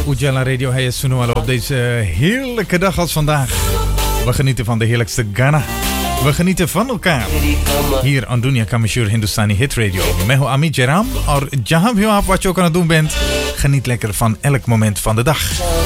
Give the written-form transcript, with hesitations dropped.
Ujala Radio Hai Sunuala op deze heerlijke dag als vandaag. We genieten van de heerlijkste Ghana. We genieten van elkaar. Hier aan Dunia Kamishur Hindustani Hit Radio. Meho Ami Jeram. Or jahan bhi aap wat je ook aan het doen bent. Geniet lekker van elk moment van de dag.